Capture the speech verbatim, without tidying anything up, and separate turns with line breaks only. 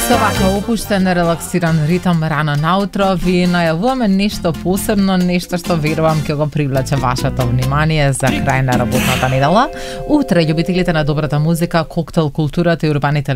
Со вака опуштен, релаксиран ритам рано наутро ви најавуваме нешто посебно, нешто што верувам ќе го привлече вашето внимание за крај на работната недела. Утре љубителите на добрата музика, коктел културата и урбаните